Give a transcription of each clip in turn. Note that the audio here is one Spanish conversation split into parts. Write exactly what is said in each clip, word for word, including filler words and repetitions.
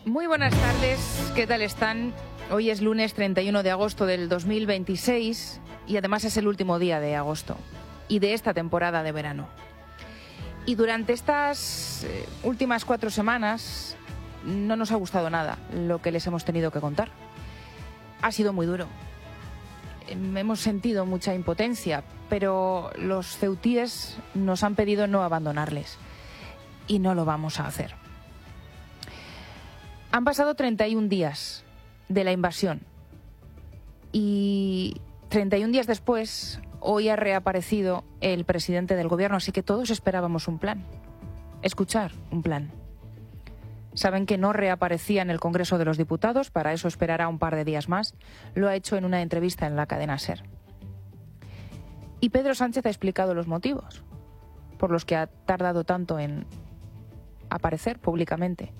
Muy buenas tardes, ¿qué tal están? Hoy es lunes treinta y uno de agosto del dos mil veintiséis y además es el último día de agosto y de esta temporada de verano. Y durante estas eh, últimas cuatro semanas no nos ha gustado nada lo que les hemos tenido que contar. Ha sido muy duro. Hemos sentido mucha impotencia, pero los ceutíes nos han pedido no abandonarles y no lo vamos a hacer. Han pasado treinta y un días de la invasión y treinta y un días después, hoy ha reaparecido el presidente del gobierno, así que todos esperábamos un plan, escuchar un plan. Saben que no reaparecía en el Congreso de los Diputados, para eso esperará un par de días más. Lo ha hecho en una entrevista en la cadena SER. Y Pedro Sánchez ha explicado los motivos por los que ha tardado tanto en aparecer públicamente.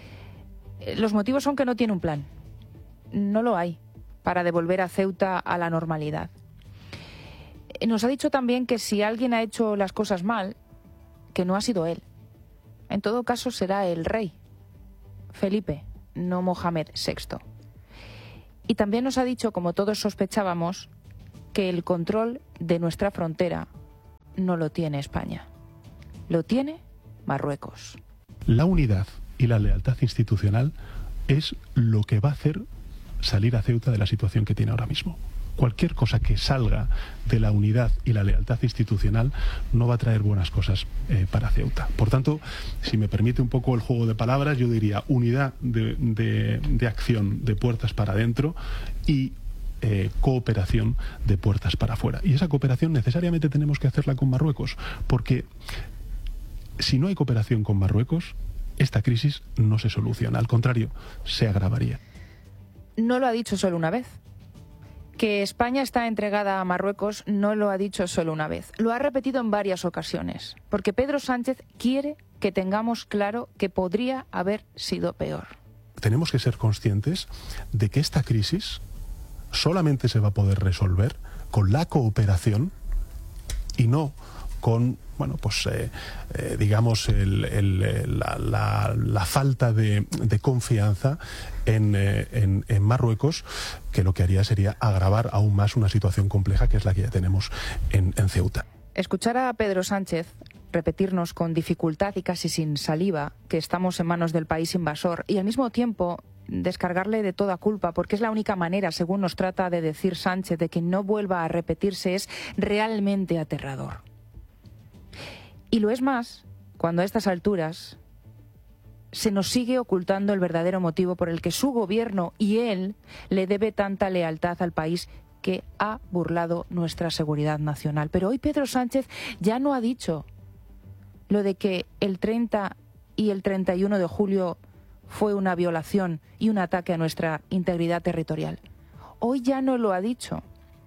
Los motivos son que no tiene un plan. No lo hay para devolver a Ceuta a la normalidad. Nos ha dicho también que si alguien ha hecho las cosas mal, que no ha sido él. En todo caso será el rey, Felipe, no Mohamed sexto. Y también nos ha dicho, como todos sospechábamos, que el control de nuestra frontera no lo tiene España. Lo tiene Marruecos. La unidad y la lealtad institucional es lo que va a hacer salir a Ceuta de la situación que tiene ahora mismo. Cualquier cosa que salga de la unidad y la lealtad institucional no va a traer buenas cosas eh, para Ceuta. Por tanto, si me permite un poco el juego de palabras, yo diría unidad de, de, de acción de puertas para adentro y eh, cooperación de puertas para afuera. Y esa cooperación necesariamente tenemos que hacerla con Marruecos, porque si no hay cooperación con Marruecos, esta crisis no se soluciona, al contrario, se agravaría. No lo ha dicho solo una vez. Que España está entregada a Marruecos no lo ha dicho solo una vez. Lo ha repetido en varias ocasiones, porque Pedro Sánchez quiere que tengamos claro que podría haber sido peor. Tenemos que ser conscientes de que esta crisis solamente se va a poder resolver con la cooperación y no con, bueno, pues eh, eh, digamos, el, el, la, la, la falta de, de confianza en, eh, en, en Marruecos, que lo que haría sería agravar aún más una situación compleja que es la que ya tenemos en, en Ceuta. Escuchar a Pedro Sánchez repetirnos con dificultad y casi sin saliva que estamos en manos del país invasor y al mismo tiempo descargarle de toda culpa, porque es la única manera, según nos trata de decir Sánchez, de que no vuelva a repetirse, es realmente aterrador. Y lo es más cuando a estas alturas se nos sigue ocultando el verdadero motivo por el que su gobierno y él le debe tanta lealtad al país que ha burlado nuestra seguridad nacional. Pero hoy Pedro Sánchez ya no ha dicho lo de que el treinta y el treinta y uno de julio fue una violación y un ataque a nuestra integridad territorial. Hoy ya no lo ha dicho.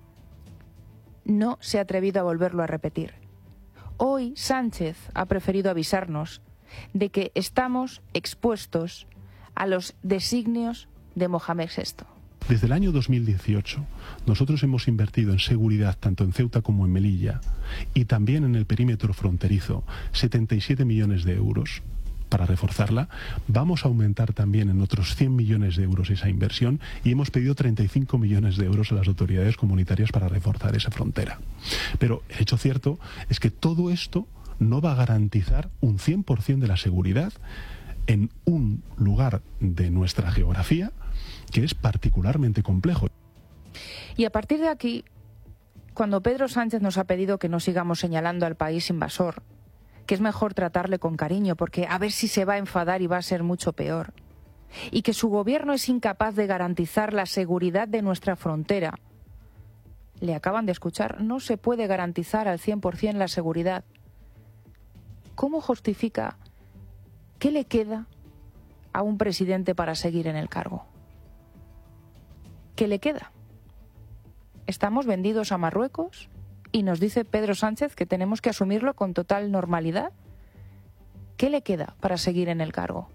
No se ha atrevido a volverlo a repetir. Hoy Sánchez ha preferido avisarnos de que estamos expuestos a los designios de Mohamed sexto. Desde el año dos mil dieciocho, nosotros hemos invertido en seguridad tanto en Ceuta como en Melilla y también en el perímetro fronterizo setenta y siete millones de euros para reforzarla. Vamos a aumentar también en otros cien millones de euros esa inversión y hemos pedido treinta y cinco millones de euros a las autoridades comunitarias para reforzar esa frontera. Pero el hecho cierto es que todo esto no va a garantizar un cien por ciento de la seguridad en un lugar de nuestra geografía que es particularmente complejo. Y a partir de aquí, cuando Pedro Sánchez nos ha pedido que no sigamos señalando al país invasor, que es mejor tratarle con cariño porque a ver si se va a enfadar y va a ser mucho peor, y que su gobierno es incapaz de garantizar la seguridad de nuestra frontera, le acaban de escuchar, no se puede garantizar al cien por ciento la seguridad. ¿Cómo justifica? ¿Qué le queda a un presidente para seguir en el cargo? ¿Qué le queda? ¿Estamos vendidos a Marruecos? Y nos dice Pedro Sánchez que tenemos que asumirlo con total normalidad. ¿Qué le queda para seguir en el cargo?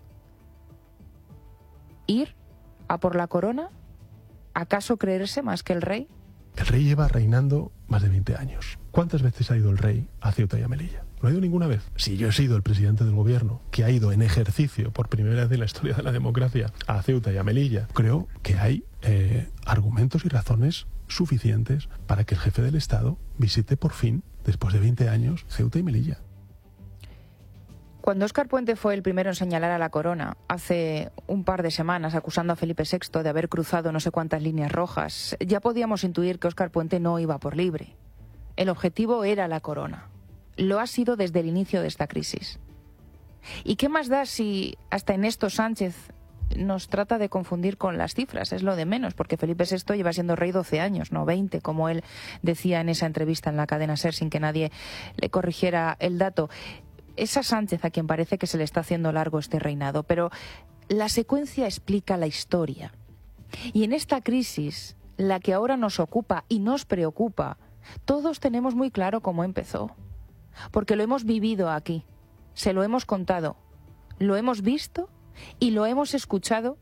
¿Ir a por la corona? ¿Acaso creerse más que el rey? El rey lleva reinando más de veinte años. ¿Cuántas veces ha ido el rey a Ceuta y a Melilla? No ha ido ninguna vez. Si yo he sido el presidente del gobierno que ha ido en ejercicio por primera vez en la historia de la democracia a Ceuta y a Melilla, creo que hay eh, argumentos y razones suficientes para que el jefe del Estado visite por fin, después de veinte años, Ceuta y Melilla. Cuando Óscar Puente fue el primero en señalar a la corona, hace un par de semanas, acusando a Felipe sexto de haber cruzado no sé cuántas líneas rojas, ya podíamos intuir que Óscar Puente no iba por libre. El objetivo era la corona. Lo ha sido desde el inicio de esta crisis. ¿Y qué más da si hasta Ernesto Sánchez nos trata de confundir con las cifras? Es lo de menos, porque Felipe sexto lleva siendo rey doce años, no veinte, como él decía en esa entrevista en la cadena SER sin que nadie le corrigiera el dato. Es a Sánchez a quien parece que se le está haciendo largo este reinado, pero la secuencia explica la historia. Y en esta crisis, la que ahora nos ocupa y nos preocupa, todos tenemos muy claro cómo empezó. Porque lo hemos vivido aquí, se lo hemos contado, lo hemos visto y lo hemos escuchado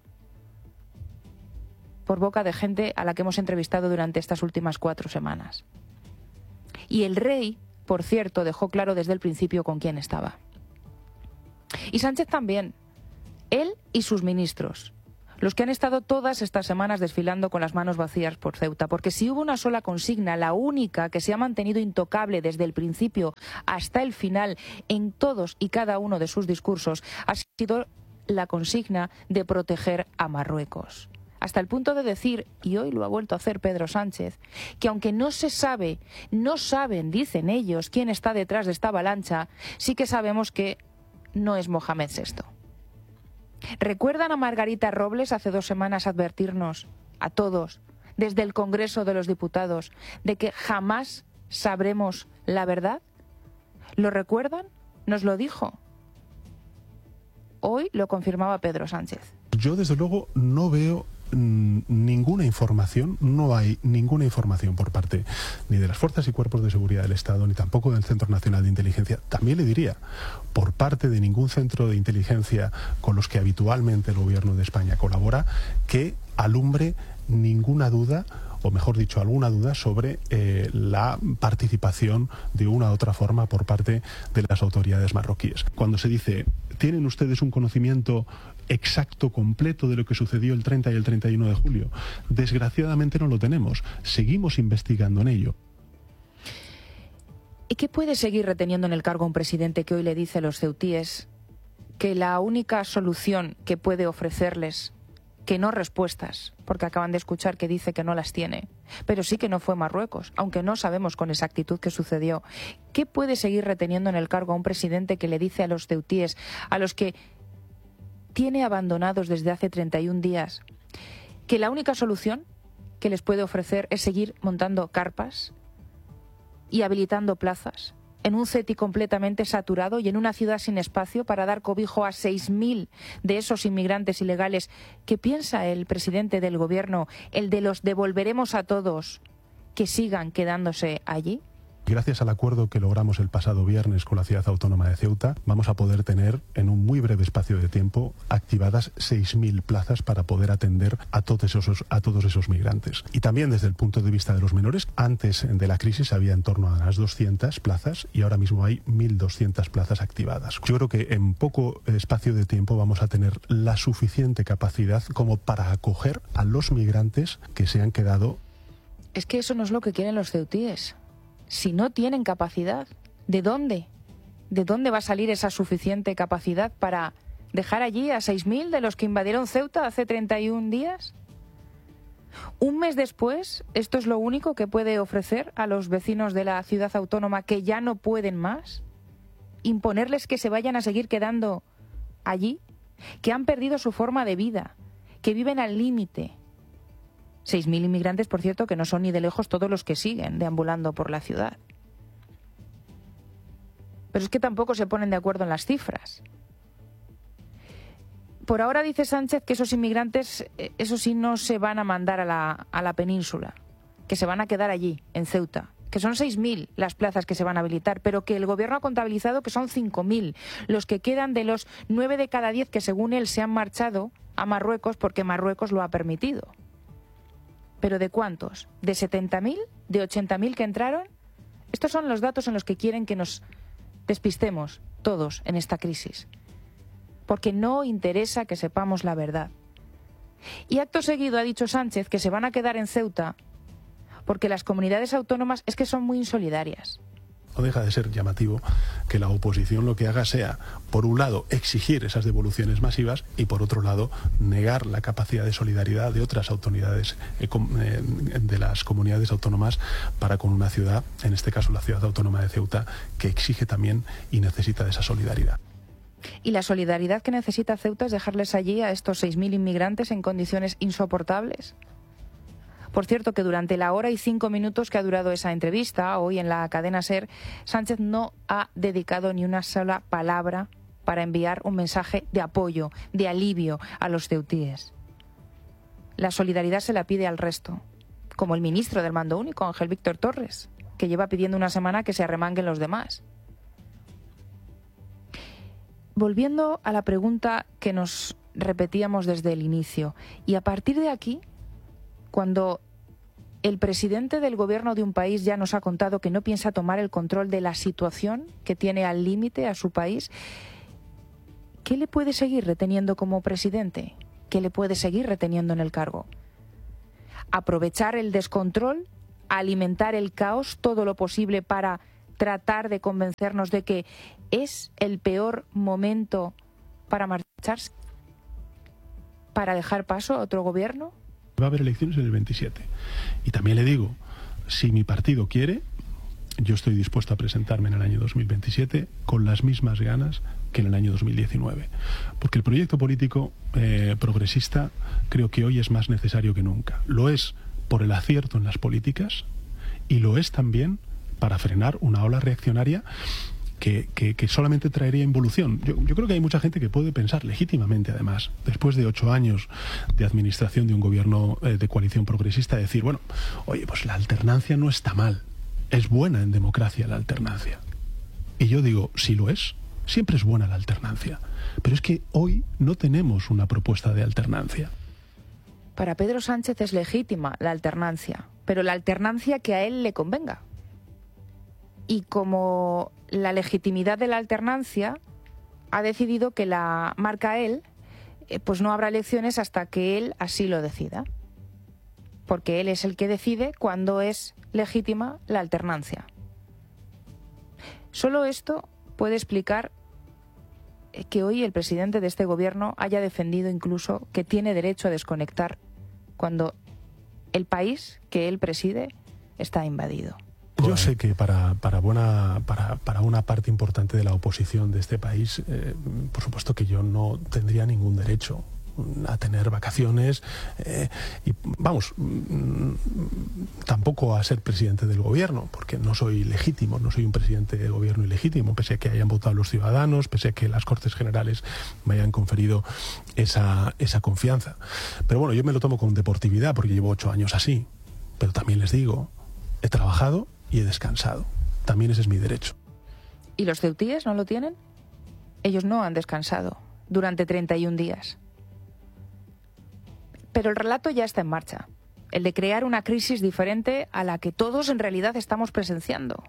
por boca de gente a la que hemos entrevistado durante estas últimas cuatro semanas. Y el rey, por cierto, dejó claro desde el principio con quién estaba. Y Sánchez también, él y sus ministros, los que han estado todas estas semanas desfilando con las manos vacías por Ceuta, porque si hubo una sola consigna, la única que se ha mantenido intocable desde el principio hasta el final en todos y cada uno de sus discursos, ha sido la consigna de proteger a Marruecos. Hasta el punto de decir, y hoy lo ha vuelto a hacer Pedro Sánchez, que aunque no se sabe, no saben, dicen ellos, quién está detrás de esta avalancha, sí que sabemos que no es Mohamed sexto. ¿Recuerdan a Margarita Robles hace dos semanas advertirnos, a todos, desde el Congreso de los Diputados, de que jamás sabremos la verdad? ¿Lo recuerdan? Nos lo dijo. Hoy lo confirmaba Pedro Sánchez. Yo, desde luego, no veo ninguna información, no hay ninguna información por parte ni de las fuerzas y cuerpos de seguridad del Estado, ni tampoco del Centro Nacional de Inteligencia, también le diría, por parte de ningún centro de inteligencia con los que habitualmente el gobierno de España colabora, que alumbre ninguna duda, o mejor dicho, alguna duda sobre eh, la participación de una u otra forma por parte de las autoridades marroquíes. Cuando se dice, ¿tienen ustedes un conocimiento exacto, completo de lo que sucedió el treinta y el treinta y uno de julio? Desgraciadamente no lo tenemos. Seguimos investigando en ello. ¿Y qué puede seguir reteniendo en el cargo un presidente que hoy le dice a los ceutíes que la única solución que puede ofrecerles, que no respuestas, porque acaban de escuchar que dice que no las tiene, pero sí que no fue Marruecos, aunque no sabemos con exactitud qué sucedió? ¿Qué puede seguir reteniendo en el cargo a un presidente que le dice a los ceutíes, a los que tiene abandonados desde hace treinta y un días, que la única solución que les puede ofrecer es seguir montando carpas y habilitando plazas en un CETI completamente saturado y en una ciudad sin espacio para dar cobijo a seis mil de esos inmigrantes ilegales? ¿Qué piensa el presidente del gobierno, el de los devolveremos a todos, que sigan quedándose allí? Gracias al acuerdo que logramos el pasado viernes con la ciudad autónoma de Ceuta, vamos a poder tener en un muy breve espacio de tiempo activadas seis mil plazas para poder atender a todos esos, a todos esos migrantes. Y también desde el punto de vista de los menores, antes de la crisis había en torno a las doscientas plazas y ahora mismo hay mil doscientas plazas activadas. Yo creo que en poco espacio de tiempo vamos a tener la suficiente capacidad como para acoger a los migrantes que se han quedado. Es que eso no es lo que quieren los ceutíes. Si no tienen capacidad, ¿de dónde? ¿De dónde va a salir esa suficiente capacidad para dejar allí a seis mil de los que invadieron Ceuta hace treinta y un días? Un mes después, ¿esto es lo único que puede ofrecer a los vecinos de la ciudad autónoma que ya no pueden más? ¿Imponerles que se vayan a seguir quedando allí? Que han perdido su forma de vida, que viven al límite. seis mil inmigrantes, por cierto, que no son ni de lejos todos los que siguen deambulando por la ciudad. Pero es que tampoco se ponen de acuerdo en las cifras. Por ahora dice Sánchez que esos inmigrantes, eso sí, no se van a mandar a la, a la península, que se van a quedar allí, en Ceuta, que son seis mil las plazas que se van a habilitar, pero que el gobierno ha contabilizado que son cinco mil los que quedan de los nueve de cada diez que, según él, se han marchado a Marruecos porque Marruecos lo ha permitido. ¿Pero de cuántos? ¿De setenta mil? ¿De ochenta mil que entraron? Estos son los datos en los que quieren que nos despistemos todos en esta crisis, porque no interesa que sepamos la verdad. Y acto seguido ha dicho Sánchez que se van a quedar en Ceuta porque las comunidades autónomas es que son muy insolidarias. No deja de ser llamativo que la oposición lo que haga sea, por un lado, exigir esas devoluciones masivas y, por otro lado, negar la capacidad de solidaridad de otras autoridades de las comunidades autónomas para con una ciudad, en este caso la ciudad autónoma de Ceuta, que exige también y necesita de esa solidaridad. Y la solidaridad que necesita Ceuta es dejarles allí a estos seis mil inmigrantes en condiciones insoportables. Por cierto, que durante la hora y cinco minutos que ha durado esa entrevista, hoy en la cadena SER, Sánchez no ha dedicado ni una sola palabra para enviar un mensaje de apoyo, de alivio a los ceutíes. La solidaridad se la pide al resto, como el ministro del Mando Único, Ángel Víctor Torres, que lleva pidiendo una semana que se arremanguen los demás. Volviendo a la pregunta que nos repetíamos desde el inicio, y a partir de aquí, cuando el presidente del gobierno de un país ya nos ha contado que no piensa tomar el control de la situación que tiene al límite a su país, ¿qué le puede seguir reteniendo como presidente? ¿Qué le puede seguir reteniendo en el cargo? ¿Aprovechar el descontrol? ¿Alimentar el caos todo lo posible para tratar de convencernos de que es el peor momento para marcharse? ¿Para dejar paso a otro gobierno? Va a haber elecciones en el veintisiete. Y también le digo, si mi partido quiere, yo estoy dispuesto a presentarme en el año dos mil veintisiete con las mismas ganas que en el año dos mil diecinueve. Porque el proyecto político eh, progresista creo que hoy es más necesario que nunca. Lo es por el acierto en las políticas y lo es también para frenar una ola reaccionaria Que, que, que solamente traería involución. Yo, yo creo que hay mucha gente que puede pensar legítimamente, además, después de ocho años de administración de un gobierno eh, de coalición progresista, decir, bueno, oye, pues la alternancia no está mal, es buena en democracia la alternancia. Y yo digo, si lo es, siempre es buena la alternancia. Pero es que hoy no tenemos una propuesta de alternancia. Para Pedro Sánchez es legítima la alternancia, pero la alternancia que a él le convenga. Y como la legitimidad de la alternancia ha decidido que la marca él, eh, pues no habrá elecciones hasta que él así lo decida. Porque él es el que decide cuándo es legítima la alternancia. Solo esto puede explicar que hoy el presidente de este gobierno haya defendido incluso que tiene derecho a desconectar cuando el país que él preside está invadido. Yo sé que para, para, buena, para, para una parte importante de la oposición de este país, eh, por supuesto que yo no tendría ningún derecho a tener vacaciones eh, y, vamos, mm, tampoco a ser presidente del gobierno, porque no soy legítimo, no soy un presidente de gobierno ilegítimo, pese a que hayan votado los ciudadanos, pese a que las Cortes Generales me hayan conferido esa, esa confianza. Pero bueno, yo me lo tomo con deportividad porque llevo ocho años así, pero también les digo, he trabajado y he descansado. También ese es mi derecho. ¿Y los ceutíes no lo tienen? Ellos no han descansado durante treinta y un días. Pero el relato ya está en marcha. El de crear una crisis diferente a la que todos en realidad estamos presenciando.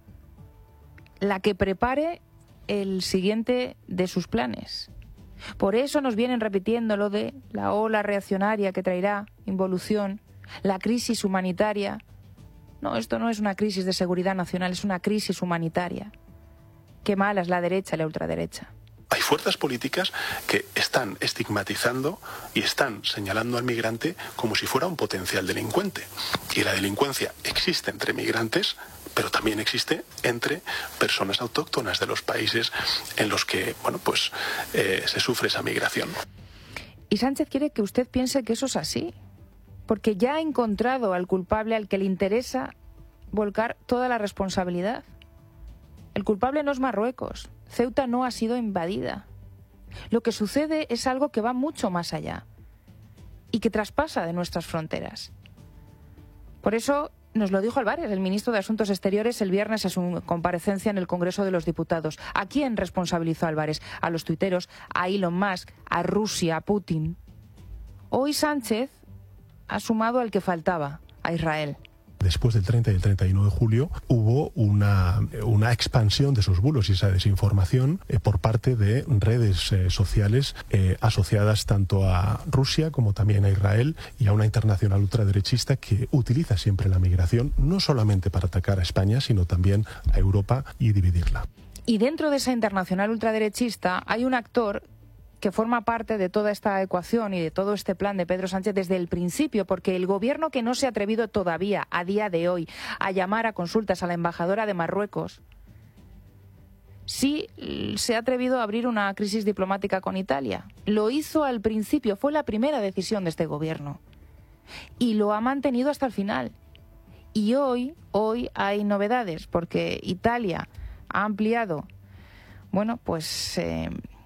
La que prepare el siguiente de sus planes. Por eso nos vienen repitiendo lo de la ola reaccionaria que traerá involución, la crisis humanitaria. No, esto no es una crisis de seguridad nacional, es una crisis humanitaria. Qué mala es la derecha y la ultraderecha. Hay fuerzas políticas que están estigmatizando y están señalando al migrante como si fuera un potencial delincuente. Y la delincuencia existe entre migrantes, pero también existe entre personas autóctonas de los países en los que, bueno, pues eh, se sufre esa migración. Y Sánchez quiere que usted piense que eso es así, porque ya ha encontrado al culpable al que le interesa volcar toda la responsabilidad. El culpable no es Marruecos. Ceuta no ha sido invadida. Lo que sucede es algo que va mucho más allá y que traspasa de nuestras fronteras. Por eso nos lo dijo Álvarez, el ministro de Asuntos Exteriores, el viernes en su comparecencia en el Congreso de los Diputados. ¿A quién responsabilizó Álvarez? A los tuiteros, a Elon Musk, a Rusia, a Putin. Hoy Sánchez ha sumado al que faltaba, a Israel. Después del treinta y el treinta y uno de julio hubo una, una expansión de esos bulos y esa desinformación eh, por parte de redes eh, sociales eh, asociadas tanto a Rusia como también a Israel y a una internacional ultraderechista que utiliza siempre la migración no solamente para atacar a España, sino también a Europa y dividirla. Y dentro de esa internacional ultraderechista hay un actor que forma parte de toda esta ecuación y de todo este plan de Pedro Sánchez desde el principio, porque el gobierno que no se ha atrevido todavía, a día de hoy, a llamar a consultas a la embajadora de Marruecos, sí se ha atrevido a abrir una crisis diplomática con Italia. Lo hizo al principio, fue la primera decisión de este gobierno. Y lo ha mantenido hasta el final. Y hoy, hoy hay novedades, porque Italia ha ampliado, bueno, pues eh,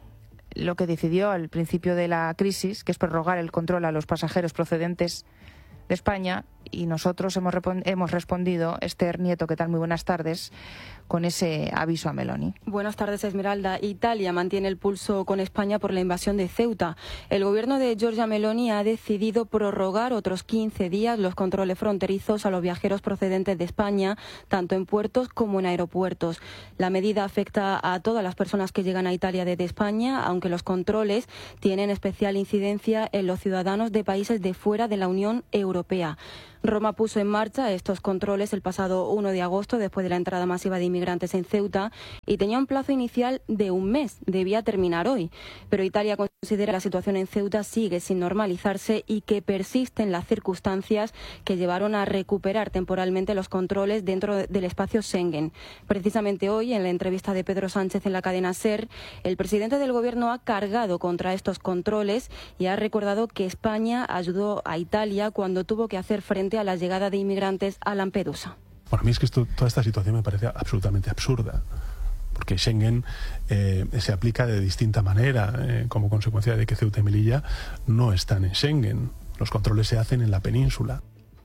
lo que decidió al principio de la crisis, que es prorrogar el control a los pasajeros procedentes de España, y nosotros hemos, hemos respondido, Esther Nieto, ¿qué tal? Muy buenas tardes, con ese aviso a Meloni. Buenas tardes, Esmeralda. Italia mantiene el pulso con España por la invasión de Ceuta. El gobierno de Giorgia Meloni ha decidido prorrogar otros quince días los controles fronterizos a los viajeros procedentes de España, tanto en puertos como en aeropuertos. La medida afecta a todas las personas que llegan a Italia desde España, aunque los controles tienen especial incidencia en los ciudadanos de países de fuera de la Unión Europea. Roma puso en marcha estos controles el pasado uno de agosto, después de la entrada masiva de inmigrantes en Ceuta, y tenía un plazo inicial de un mes. Debía terminar hoy. Pero Italia considera que la situación en Ceuta sigue sin normalizarse y que persisten las circunstancias que llevaron a recuperar temporalmente los controles dentro del espacio Schengen. Precisamente hoy, en la entrevista de Pedro Sánchez en la cadena SER, el presidente del Gobierno ha cargado contra estos controles y ha recordado que España ayudó a Italia cuando tuvo que hacer frente a la llegada de inmigrantes a Lampedusa. Para mí es que esto, toda esta situación me parece absolutamente absurda, porque Schengen eh, se aplica de distinta manera eh, como consecuencia de que Ceuta y Melilla no están en Schengen. Los controles se hacen en la península.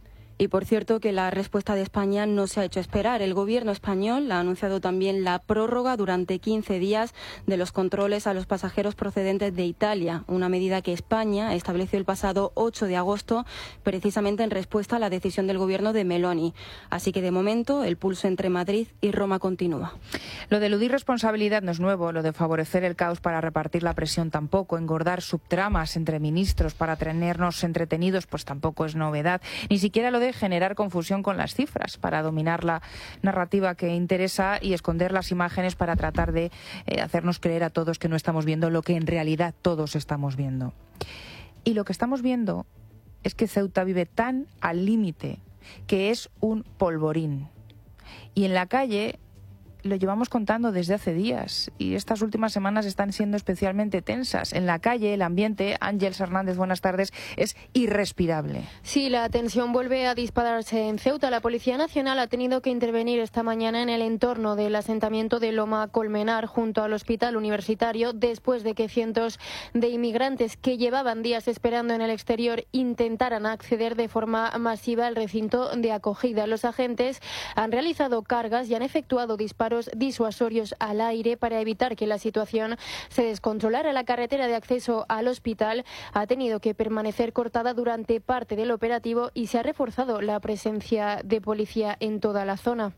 Y por cierto que la respuesta de España no se ha hecho esperar. El gobierno español ha anunciado también la prórroga durante quince días de los controles a los pasajeros procedentes de Italia, una medida que España estableció el pasado ocho de agosto precisamente en respuesta a la decisión del gobierno de Meloni. Así que de momento el pulso entre Madrid y Roma continúa. Lo de eludir responsabilidad no es nuevo, lo de favorecer el caos para repartir la presión tampoco, engordar subtramas entre ministros para tenernos entretenidos pues tampoco es novedad, ni siquiera lo de generar confusión con las cifras para dominar la narrativa que interesa y esconder las imágenes para tratar de eh, hacernos creer a todos que no estamos viendo lo que en realidad todos estamos viendo. Y lo que estamos viendo es que Ceuta vive tan al límite que es un polvorín. Y en la calle lo llevamos contando desde hace días y estas últimas semanas están siendo especialmente tensas. En la calle el ambiente, Ángeles Hernández, buenas tardes, es irrespirable. Sí, la tensión vuelve a dispararse en Ceuta. La Policía Nacional ha tenido que intervenir esta mañana en el entorno del asentamiento de Loma Colmenar junto al hospital universitario después de que cientos de inmigrantes que llevaban días esperando en el exterior intentaran acceder de forma masiva al recinto de acogida. Los agentes han realizado cargas y han efectuado disparos disuasorios al aire para evitar que la situación se descontrolara. La carretera de acceso al hospital ha tenido que permanecer cortada durante parte del operativo y se ha reforzado la presencia de policía en toda la zona.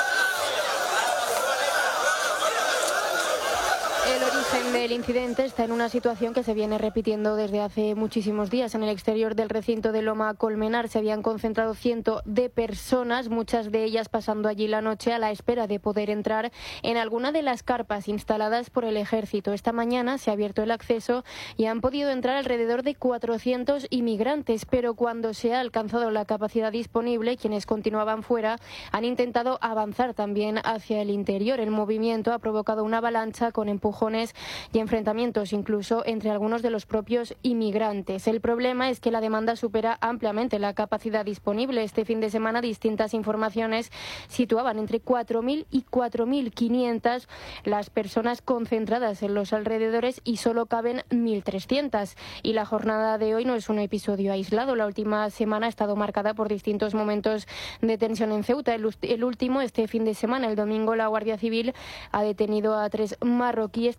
El origen del incidente está en una situación que se viene repitiendo desde hace muchísimos días. En el exterior del recinto de Loma Colmenar se habían concentrado cientos de personas, muchas de ellas pasando allí la noche a la espera de poder entrar en alguna de las carpas instaladas por el ejército. Esta mañana se ha abierto el acceso y han podido entrar alrededor de cuatrocientos inmigrantes, pero cuando se ha alcanzado la capacidad disponible, quienes continuaban fuera han intentado avanzar también hacia el interior. El movimiento ha provocado una avalancha con empujones y enfrentamientos incluso entre algunos de los propios inmigrantes. El problema es que la demanda supera ampliamente la capacidad disponible. Este fin de semana distintas informaciones situaban entre cuatro mil y cuatro mil quinientas las personas concentradas en los alrededores y solo caben mil trescientas. Y la jornada de hoy no es un episodio aislado. La última semana ha estado marcada por distintos momentos de tensión en Ceuta. El, el último este fin de semana, el domingo, la Guardia Civil ha detenido a tres marroquíes tras arrojar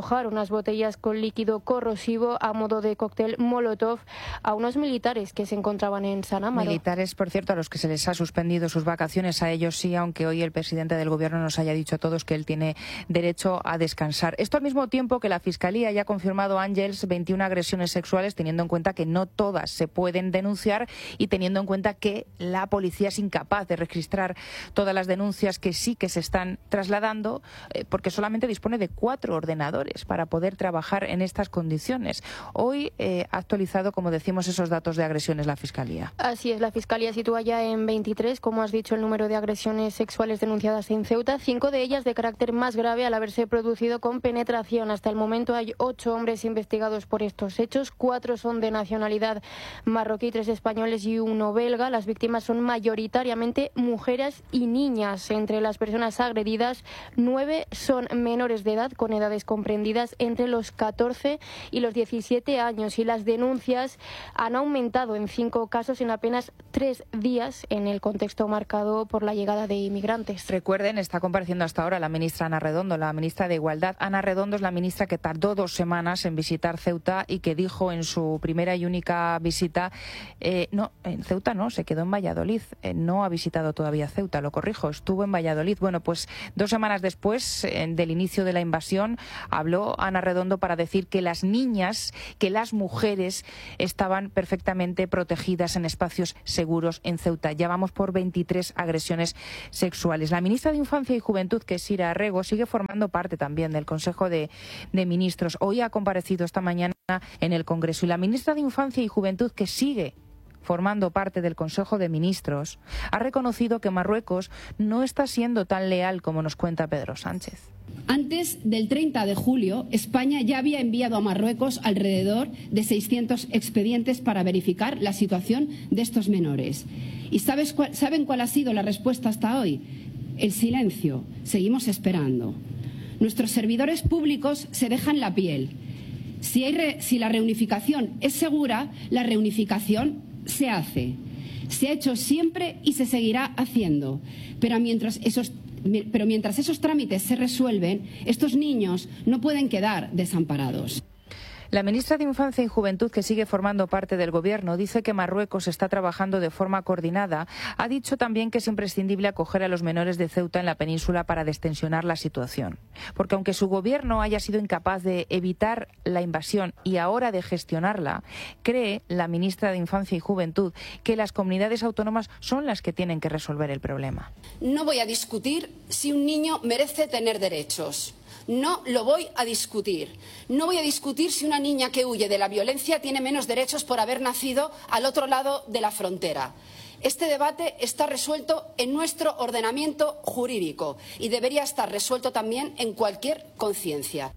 arrojar unas botellas con líquido corrosivo a modo de cóctel Molotov a unos militares que se encontraban en San Amaro. Militares, por cierto, a los que se les ha suspendido sus vacaciones, a ellos sí, aunque hoy el presidente del Gobierno nos haya dicho a todos que él tiene derecho a descansar. Esto al mismo tiempo que la Fiscalía ya ha confirmado, Ángels, veintiuna agresiones sexuales, teniendo en cuenta que no todas se pueden denunciar y teniendo en cuenta que la policía es incapaz de registrar todas las denuncias que sí que se están trasladando, eh, porque solamente dispone de cuatro ordenadores para poder trabajar en estas condiciones. Hoy eh, ha actualizado, como decimos, esos datos de agresiones la Fiscalía. Así es, la Fiscalía sitúa ya en veintitrés, como has dicho, el número de agresiones sexuales denunciadas en Ceuta, cinco de ellas de carácter más grave al haberse producido con penetración. Hasta el momento hay ocho hombres investigados por estos hechos, cuatro son de nacionalidad marroquí, tres españoles y uno belga. Las víctimas son mayoritariamente mujeres y niñas. Entre las personas agredidas, nueve son menores de edad, con edades comprendidas entre los catorce y los diecisiete años, y las denuncias han aumentado en cinco casos en apenas tres días en el contexto marcado por la llegada de inmigrantes. Recuerden, está compareciendo hasta ahora la ministra Ana Redondo, la ministra de Igualdad. Ana Redondo es la ministra que tardó dos semanas en visitar Ceuta y que dijo en su primera y única visita, eh, no, en Ceuta no, se quedó en Valladolid, eh, no ha visitado todavía Ceuta, lo corrijo, estuvo en Valladolid. Bueno, pues dos semanas después eh, del inicio de la invasión, habló Ana Redondo para decir que las niñas, que las mujeres estaban perfectamente protegidas en espacios seguros en Ceuta. Ya vamos por veintitrés agresiones sexuales. La ministra de Infancia y Juventud, que es Sira Arrego, sigue formando parte también del Consejo de, de Ministros. Hoy ha comparecido esta mañana en el Congreso. Y la ministra de Infancia y Juventud, que sigue formando parte del Consejo de Ministros, ha reconocido que Marruecos no está siendo tan leal como nos cuenta Pedro Sánchez. Antes del treinta de julio, España ya había enviado a Marruecos alrededor de seiscientos expedientes para verificar la situación de estos menores. ¿Y sabes cuál, saben cuál ha sido la respuesta hasta hoy? El silencio. Seguimos esperando. Nuestros servidores públicos se dejan la piel. Si, hay re, si la reunificación es segura, la reunificación se hace. Se ha hecho siempre y se seguirá haciendo. Pero mientras esos Pero mientras esos trámites se resuelven, estos niños no pueden quedar desamparados. La ministra de Infancia y Juventud, que sigue formando parte del Gobierno, dice que Marruecos está trabajando de forma coordinada. Ha dicho también que es imprescindible acoger a los menores de Ceuta en la península para destensionar la situación. Porque aunque su Gobierno haya sido incapaz de evitar la invasión y ahora de gestionarla, cree la ministra de Infancia y Juventud que las comunidades autónomas son las que tienen que resolver el problema. No voy a discutir si un niño merece tener derechos. No lo voy a discutir. No voy a discutir si una niña que huye de la violencia tiene menos derechos por haber nacido al otro lado de la frontera. Este debate está resuelto en nuestro ordenamiento jurídico y debería estar resuelto también en cualquier conciencia.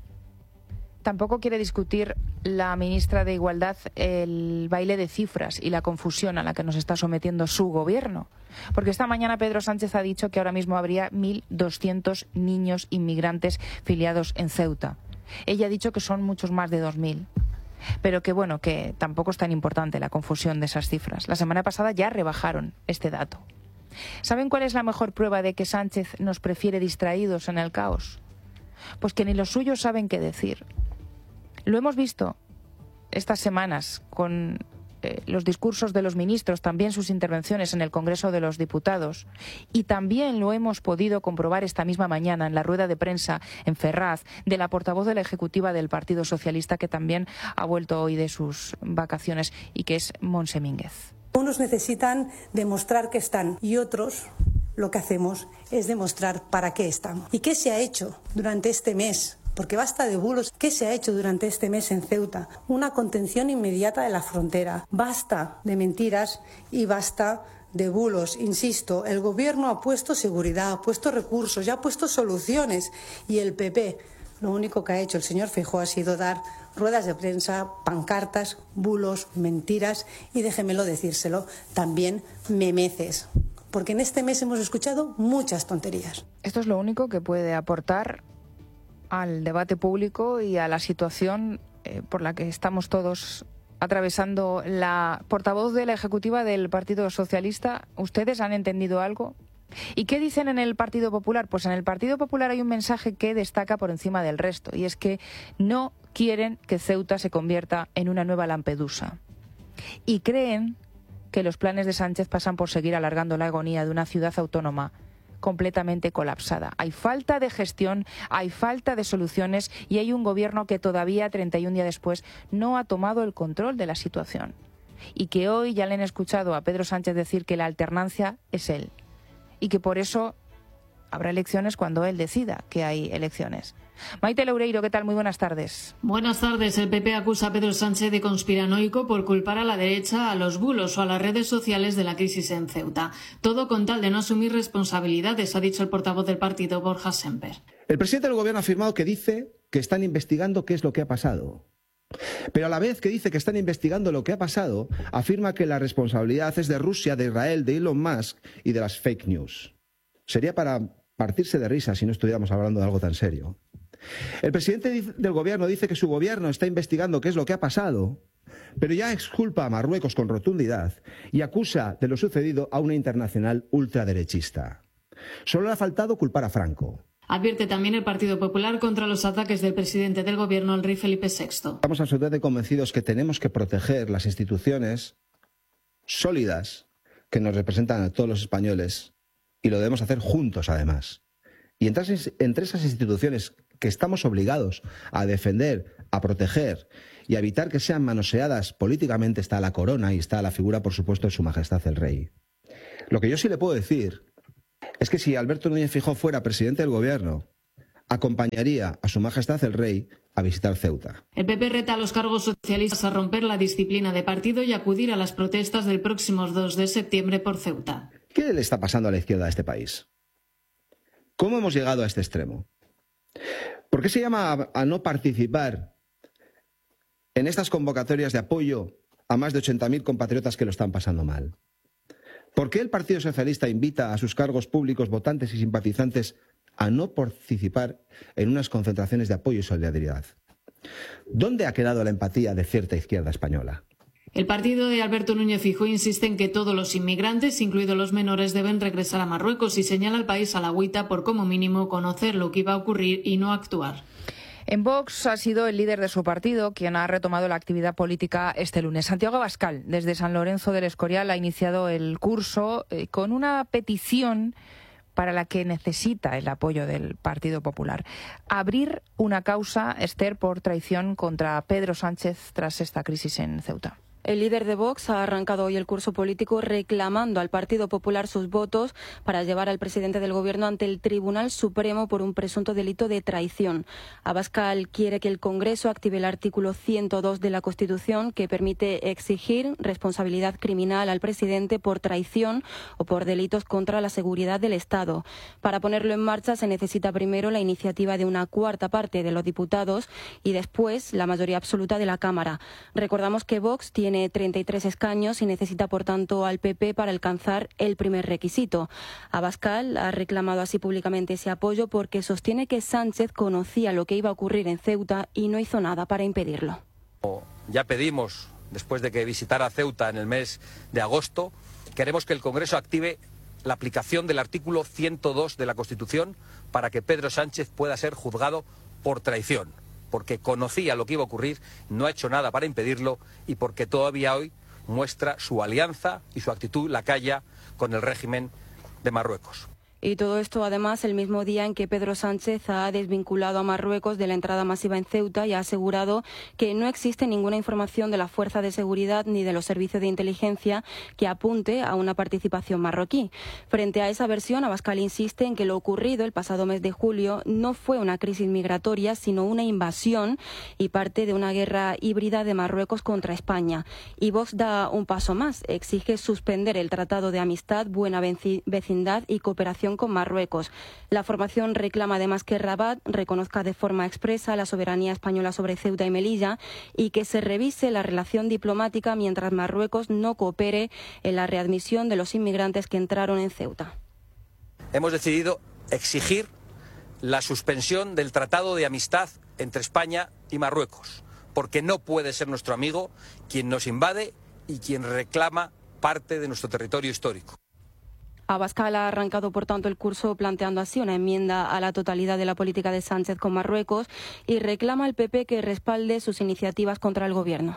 Tampoco quiere discutir la ministra de Igualdad el baile de cifras y la confusión a la que nos está sometiendo su Gobierno. Porque esta mañana Pedro Sánchez ha dicho que ahora mismo habría mil doscientos niños inmigrantes filiados en Ceuta. Ella ha dicho que son muchos más de dos mil. Pero que bueno, que tampoco es tan importante la confusión de esas cifras. La semana pasada ya rebajaron este dato. ¿Saben cuál es la mejor prueba de que Sánchez nos prefiere distraídos en el caos? Pues que ni los suyos saben qué decir. Lo hemos visto estas semanas con eh, los discursos de los ministros, también sus intervenciones en el Congreso de los Diputados, y también lo hemos podido comprobar esta misma mañana en la rueda de prensa en Ferraz de la portavoz de la Ejecutiva del Partido Socialista, que también ha vuelto hoy de sus vacaciones, y que es Montse Mínguez. Unos necesitan demostrar que están y otros lo que hacemos es demostrar para qué estamos. ¿Y qué se ha hecho durante este mes? Porque basta de bulos. ¿Qué se ha hecho durante este mes en Ceuta? Una contención inmediata de la frontera. Basta de mentiras y basta de bulos. Insisto, el Gobierno ha puesto seguridad, ha puesto recursos, ya ha puesto soluciones. Y el P P, lo único que ha hecho el señor Feijóo ha sido dar ruedas de prensa, pancartas, bulos, mentiras y, déjemelo decírselo, también memeces. Porque en este mes hemos escuchado muchas tonterías. Esto es lo único que puede aportar al debate público y a la situación eh, por la que estamos todos atravesando. La portavoz de la Ejecutiva del Partido Socialista, ¿ustedes han entendido algo? ¿Y qué dicen en el Partido Popular? Pues en el Partido Popular hay un mensaje que destaca por encima del resto, y es que no quieren que Ceuta se convierta en una nueva Lampedusa. Y creen que los planes de Sánchez pasan por seguir alargando la agonía de una ciudad autónoma completamente colapsada. Hay falta de gestión, hay falta de soluciones y hay un gobierno que todavía, treinta y un días después, no ha tomado el control de la situación. Y que hoy ya le han escuchado a Pedro Sánchez decir que la alternancia es él. Y que por eso habrá elecciones cuando él decida que hay elecciones. Maite Loureiro, ¿qué tal? Muy buenas tardes. Buenas tardes. El P P acusa a Pedro Sánchez de conspiranoico por culpar a la derecha, a los bulos o a las redes sociales de la crisis en Ceuta. Todo con tal de no asumir responsabilidades, ha dicho el portavoz del partido, Borja Semper. El presidente del gobierno ha afirmado que dice que están investigando qué es lo que ha pasado. Pero a la vez que dice que están investigando lo que ha pasado, afirma que la responsabilidad es de Rusia, de Israel, de Elon Musk y de las fake news. Sería para partirse de risa si no estuviéramos hablando de algo tan serio. El presidente del gobierno dice que su gobierno está investigando qué es lo que ha pasado, pero ya exculpa a Marruecos con rotundidad y acusa de lo sucedido a una internacional ultraderechista. Solo le ha faltado culpar a Franco. Advierte también el Partido Popular contra los ataques del presidente del gobierno, el rey Felipe sexto. Estamos absolutamente convencidos que tenemos que proteger las instituciones sólidas que nos representan a todos los españoles y lo debemos hacer juntos, además. Y entre esas, entre esas instituciones que estamos obligados a defender, a proteger y a evitar que sean manoseadas políticamente está la corona y está la figura, por supuesto, de Su Majestad el Rey. Lo que yo sí le puedo decir es que si Alberto Núñez Feijóo fuera presidente del gobierno, acompañaría a Su Majestad el Rey a visitar Ceuta. El P P reta a los cargos socialistas a romper la disciplina de partido y acudir a las protestas del próximo dos de septiembre por Ceuta. ¿Qué le está pasando a la izquierda de este país? ¿Cómo hemos llegado a este extremo? ¿Por qué se llama a, a no participar en estas convocatorias de apoyo a más de ochenta mil compatriotas que lo están pasando mal? ¿Por qué el Partido Socialista invita a sus cargos públicos, votantes y simpatizantes a no participar en unas concentraciones de apoyo y solidaridad? ¿Dónde ha quedado la empatía de cierta izquierda española? El partido de Alberto Núñez Feijóo insiste en que todos los inmigrantes, incluidos los menores, deben regresar a Marruecos y señala al país a la agüita por como mínimo conocer lo que iba a ocurrir y no actuar. En Vox ha sido el líder de su partido quien ha retomado la actividad política este lunes. Santiago Abascal, desde San Lorenzo del Escorial, ha iniciado el curso eh, con una petición para la que necesita el apoyo del Partido Popular. Abrir una causa, Esther, por traición contra Pedro Sánchez tras esta crisis en Ceuta. El líder de Vox ha arrancado hoy el curso político reclamando al Partido Popular sus votos para llevar al presidente del Gobierno ante el Tribunal Supremo por un presunto delito de traición. Abascal quiere que el Congreso active el artículo ciento dos de la Constitución que permite exigir responsabilidad criminal al presidente por traición o por delitos contra la seguridad del Estado. Para ponerlo en marcha se necesita primero la iniciativa de una cuarta parte de los diputados y después la mayoría absoluta de la Cámara. Recordamos que Vox tiene treinta y tres escaños y necesita, por tanto, al P P para alcanzar el primer requisito. Abascal ha reclamado así públicamente ese apoyo porque sostiene que Sánchez conocía lo que iba a ocurrir en Ceuta y no hizo nada para impedirlo. Ya pedimos, después de que visitara Ceuta en el mes de agosto, queremos que el Congreso active la aplicación del artículo ciento dos de la Constitución para que Pedro Sánchez pueda ser juzgado por traición, porque conocía lo que iba a ocurrir, no ha hecho nada para impedirlo y porque todavía hoy muestra su alianza y su actitud lacaya con el régimen de Marruecos. Y todo esto, además, el mismo día en que Pedro Sánchez ha desvinculado a Marruecos de la entrada masiva en Ceuta y ha asegurado que no existe ninguna información de la Fuerza de Seguridad ni de los servicios de inteligencia que apunte a una participación marroquí. Frente a esa versión, Abascal insiste en que lo ocurrido el pasado mes de julio no fue una crisis migratoria, sino una invasión y parte de una guerra híbrida de Marruecos contra España. Y Vox da un paso más, exige suspender el Tratado de Amistad, Buena Vecindad y Cooperación con Marruecos. La formación reclama además que Rabat reconozca de forma expresa la soberanía española sobre Ceuta y Melilla y que se revise la relación diplomática mientras Marruecos no coopere en la readmisión de los inmigrantes que entraron en Ceuta. Hemos decidido exigir la suspensión del Tratado de Amistad entre España y Marruecos, porque no puede ser nuestro amigo quien nos invade y quien reclama parte de nuestro territorio histórico. Abascal ha arrancado, por tanto, el curso planteando así una enmienda a la totalidad de la política de Sánchez con Marruecos y reclama al P P que respalde sus iniciativas contra el Gobierno.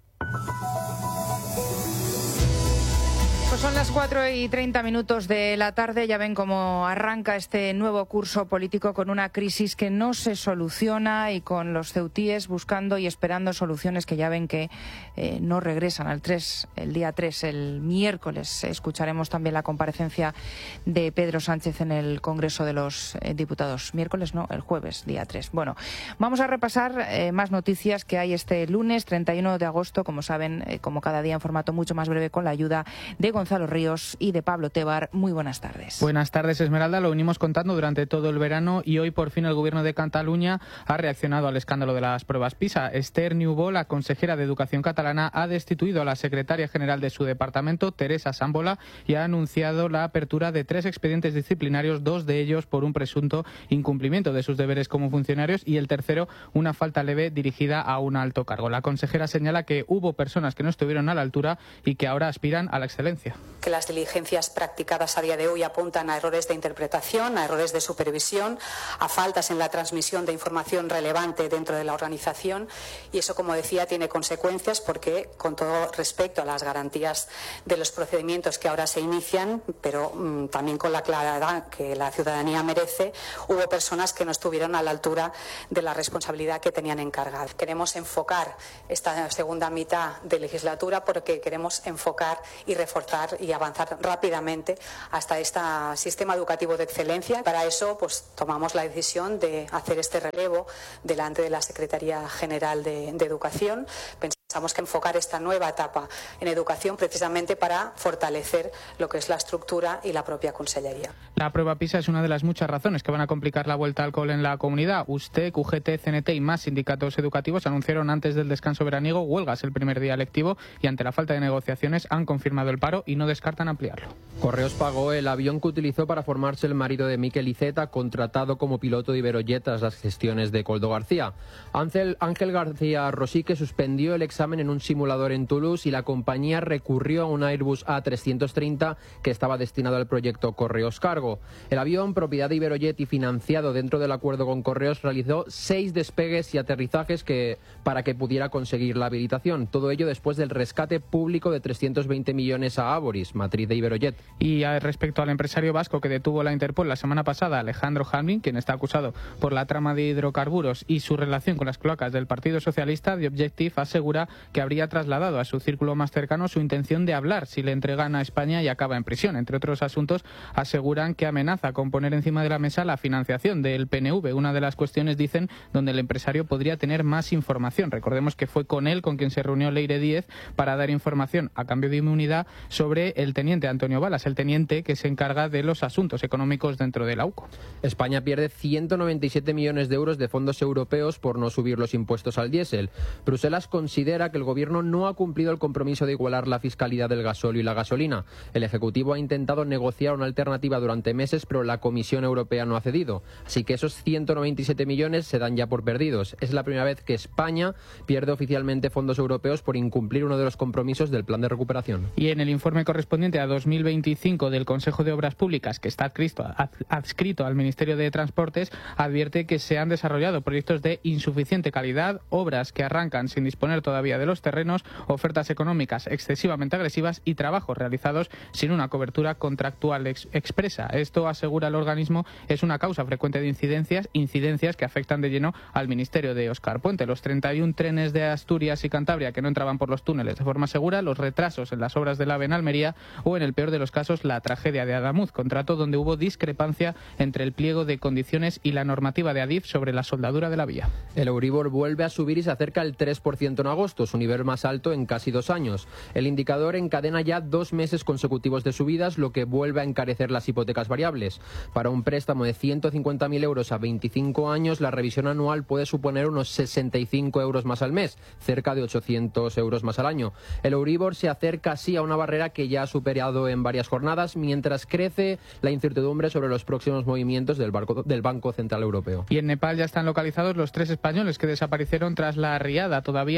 Pues son las cuatro y treinta minutos de la tarde. Ya ven cómo arranca este nuevo curso político con una crisis que no se soluciona y con los ceutíes buscando y esperando soluciones que ya ven que eh, no regresan al tres, el día tres, el miércoles. Escucharemos también la comparecencia de Pedro Sánchez en el Congreso de los eh, Diputados. Miércoles no, el jueves, día tres. Bueno, vamos a repasar eh, más noticias que hay este lunes, treinta y uno de agosto, como saben, eh, como cada día en formato mucho más breve con la ayuda de Gonzalo Gonzalo Ríos y de Pablo Tebar. Muy buenas tardes. Buenas tardes, Esmeralda. Lo venimos contando durante todo el verano y hoy por fin el Gobierno de Cataluña ha reaccionado al escándalo de las pruebas PISA. Esther Niubó, la consejera de Educación catalana, ha destituido a la secretaria general de su departamento, Teresa Sambola, y ha anunciado la apertura de tres expedientes disciplinarios, dos de ellos por un presunto incumplimiento de sus deberes como funcionarios y el tercero una falta leve dirigida a un alto cargo. La consejera señala que hubo personas que no estuvieron a la altura y que ahora aspiran a la excelencia. Que las diligencias practicadas a día de hoy apuntan a errores de interpretación, a errores de supervisión, a faltas en la transmisión de información relevante dentro de la organización y eso, como decía, tiene consecuencias porque, con todo respecto a las garantías de los procedimientos que ahora se inician, pero mmm, también con la claridad que la ciudadanía merece, hubo personas que no estuvieron a la altura de la responsabilidad que tenían encargada. Queremos enfocar esta segunda mitad de legislatura porque queremos enfocar y reforzar y avanzar rápidamente hasta este sistema educativo de excelencia. Para eso, pues tomamos la decisión de hacer este relevo delante de la Secretaría General de, de Educación. Pensamos que enfocar esta nueva etapa en educación precisamente para fortalecer lo que es la estructura y la propia consellería. La prueba PISA es una de las muchas razones que van a complicar la vuelta al cole en la comunidad. Usted, U G T, C N T y más sindicatos educativos anunciaron antes del descanso veraniego huelgas el primer día lectivo y ante la falta de negociaciones han confirmado el paro y no descartan ampliarlo. Correos pagó el avión que utilizó para formarse el marido de Miquel Iceta, contratado como piloto de Iberojet tras las gestiones de Coldo García. Ángel, Ángel García Rosique suspendió el examen en un simulador en Toulouse y la compañía recurrió a un Airbus A trescientos treinta que estaba destinado al proyecto Correos Cargo. El avión, propiedad de Iberojet y financiado dentro del acuerdo con Correos, realizó seis despegues y aterrizajes que, para que pudiera conseguir la habilitación. Todo ello después del rescate público de trescientos veinte millones a Aboris, matriz de Iberojet. Y respecto al empresario vasco que detuvo la Interpol la semana pasada, Alejandro Halmin, quien está acusado por la trama de hidrocarburos y su relación con las cloacas del Partido Socialista, The Objective asegura que habría trasladado a su círculo más cercano su intención de hablar si le entregan a España y acaba en prisión. Entre otros asuntos, aseguran que amenaza con poner encima de la mesa la financiación del P N V, una de las cuestiones, dicen, donde el empresario podría tener más información. Recordemos que fue con él con quien se reunió Leire Díez para dar información a cambio de inmunidad sobre el teniente Antonio Balas, el teniente que se encarga de los asuntos económicos dentro de la U C O. España pierde ciento noventa y siete millones de euros de fondos europeos por no subir los impuestos al diésel. Bruselas considera que el gobierno no ha cumplido el compromiso de igualar la fiscalidad del gasóleo y la gasolina. El Ejecutivo ha intentado negociar una alternativa durante meses, pero la Comisión Europea no ha cedido. Así que esos ciento noventa y siete millones se dan ya por perdidos. Es la primera vez que España pierde oficialmente fondos europeos por incumplir uno de los compromisos del plan de recuperación. Y en el informe correspondiente a dos mil veinticinco del Consejo de Obras Públicas, que está adscrito, adscrito al Ministerio de Transportes, advierte que se han desarrollado proyectos de insuficiente calidad, obras que arrancan sin disponer todavía de los terrenos, ofertas económicas excesivamente agresivas y trabajos realizados sin una cobertura contractual ex expresa. Esto, asegura el organismo, es una causa frecuente de incidencias, incidencias que afectan de lleno al ministerio de Óscar Puente. Los treinta y un trenes de Asturias y Cantabria que no entraban por los túneles de forma segura, los retrasos en las obras del AVE en Almería o, en el peor de los casos, la tragedia de Adamuz, contrato donde hubo discrepancia entre el pliego de condiciones y la normativa de Adif sobre la soldadura de la vía. El Euribor vuelve a subir y se acerca al tres por ciento en agosto, su nivel más alto en casi dos años. El indicador encadena ya dos meses consecutivos de subidas, lo que vuelve a encarecer las hipotecas variables. Para un préstamo de ciento cincuenta mil euros a veinticinco años, la revisión anual puede suponer unos sesenta y cinco euros más al mes, cerca de ochocientos euros más al año. El Euribor se acerca así a una barrera que ya ha superado en varias jornadas, mientras crece la incertidumbre sobre los próximos movimientos del, barco, del Banco Central Europeo. Y en Nepal ya están localizados los tres españoles que desaparecieron tras la riada. Todavía hay más de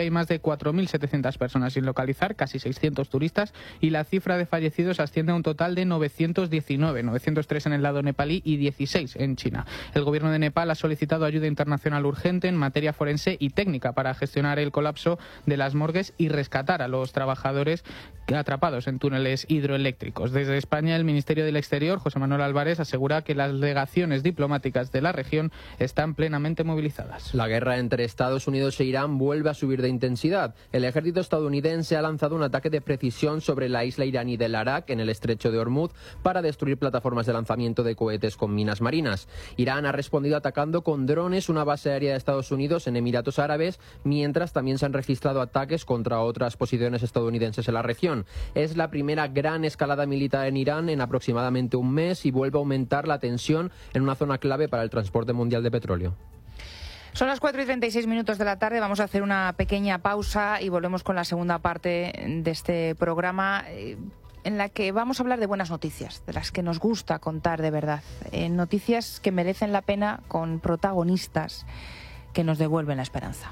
cuatro mil setecientas personas sin localizar, casi seiscientos turistas, y la cifra de fallecidos asciende a un total de novecientos diecinueve, novecientos tres en el lado nepalí y dieciséis en China. El gobierno de Nepal ha solicitado ayuda internacional urgente en materia forense y técnica para gestionar el colapso de las morgues y rescatar a los trabajadores atrapados en túneles hidroeléctricos. Desde España, el Ministerio del Exterior, José Manuel Álvarez, asegura que las delegaciones diplomáticas de la región están plenamente movilizadas. La guerra entre Estados Unidos e Irán vuelve a subir de intensidad. El ejército estadounidense ha lanzado un ataque de precisión sobre la isla iraní del Arak, en el estrecho de Hormuz, para destruir plataformas de lanzamiento de cohetes con minas marinas. Irán ha respondido atacando con drones una base aérea de Estados Unidos en Emiratos Árabes, mientras también se han registrado ataques contra otras posiciones estadounidenses en la región. Es la primera gran escalada militar en Irán en aproximadamente un mes y vuelve a aumentar la tensión en una zona clave para el transporte mundial de petróleo. Son las cuatro y treinta y seis minutos de la tarde, vamos a hacer una pequeña pausa y volvemos con la segunda parte de este programa, en la que vamos a hablar de buenas noticias, de las que nos gusta contar de verdad, eh, noticias que merecen la pena, con protagonistas que nos devuelven la esperanza.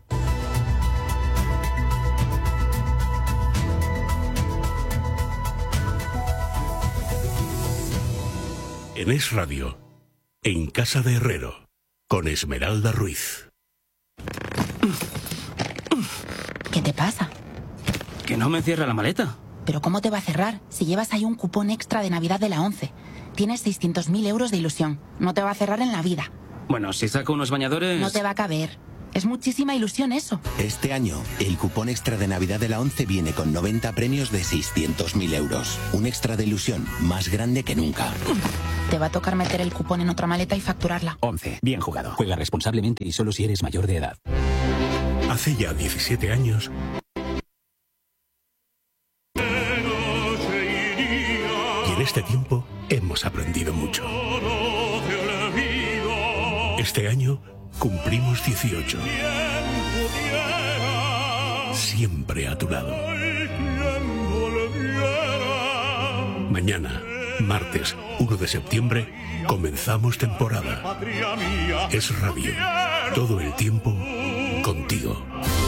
En Es Radio, en Casa de Herrero, con Esmeralda Ruiz. ¿Qué te pasa? Que no me cierra la maleta. ¿Pero cómo te va a cerrar si llevas ahí un cupón extra de Navidad de la ONCE? Tienes seiscientos mil euros de ilusión. No te va a cerrar en la vida. Bueno, si saco unos bañadores... No te va a caber. Es muchísima ilusión eso. Este año, el cupón extra de Navidad de la ONCE viene con noventa premios de seiscientos mil euros. Un extra de ilusión más grande que nunca. Te va a tocar meter el cupón en otra maleta y facturarla. ONCE. Bien jugado. Juega responsablemente y solo si eres mayor de edad. Hace ya diecisiete años... Y en este tiempo hemos aprendido mucho. Este año cumplimos dieciocho. Siempre a tu lado. Mañana, martes uno de septiembre, comenzamos temporada. Es Radio. Todo el tiempo contigo.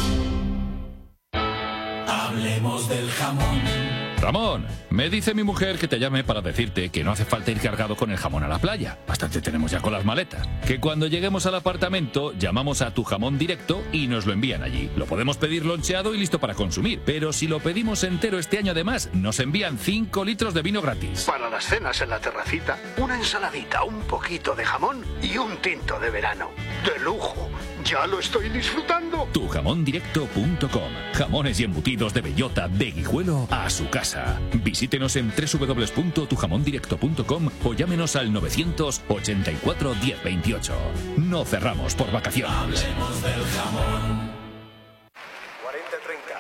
Hablemos del jamón. Ramón, me dice mi mujer que te llame para decirte que no hace falta ir cargado con el jamón a la playa. Bastante tenemos ya con las maletas. Que cuando lleguemos al apartamento llamamos a Tu Jamón Directo y nos lo envían allí. Lo podemos pedir loncheado y listo para consumir. Pero si lo pedimos entero este año además, nos envían cinco litros de vino gratis. Para las cenas en la terracita, una ensaladita, un poquito de jamón y un tinto de verano. ¡De lujo! ¡Ya lo estoy disfrutando! tu jamón directo punto com. Jamones y embutidos de bellota, de Guijuelo a su casa. Visítenos en doble u doble u doble u punto tu jamón directo punto com o llámenos al novecientos ochenta y cuatro diez veintiocho. No cerramos por vacaciones. Hablemos del jamón. cuarenta treinta.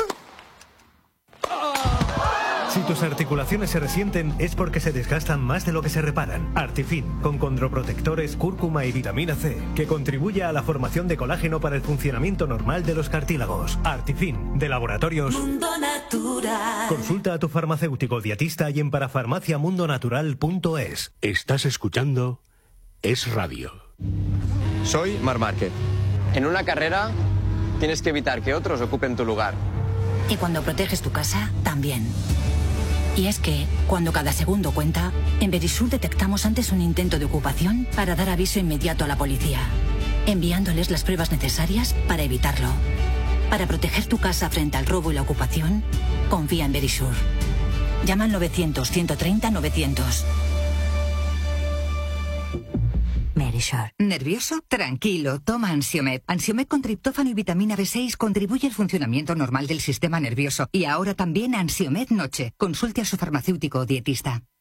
Si tus articulaciones se resienten es porque se desgastan más de lo que se reparan. Artifin, con condroprotectores, cúrcuma y vitamina C, que contribuye a la formación de colágeno para el funcionamiento normal de los cartílagos. Artifin, de Laboratorios Mundo Natural. Consulta a tu farmacéutico dietista y en parafarmacia mundo natural punto es. Estás escuchando Es Radio. Soy Marc Márquez. En una carrera tienes que evitar que otros ocupen tu lugar. Y cuando proteges tu casa, también. Y es que, cuando cada segundo cuenta, en Verisur detectamos antes un intento de ocupación para dar aviso inmediato a la policía, enviándoles las pruebas necesarias para evitarlo. Para proteger tu casa frente al robo y la ocupación, confía en Verisur. Llama al novecientos, ciento treinta, novecientos. Verisur. ¿Nervioso? Tranquilo, toma Ansiomed. Ansiomed con triptófano y vitamina B seis contribuye al funcionamiento normal del sistema nervioso. Y ahora también Ansiomed Noche. Consulte a su farmacéutico o dietista.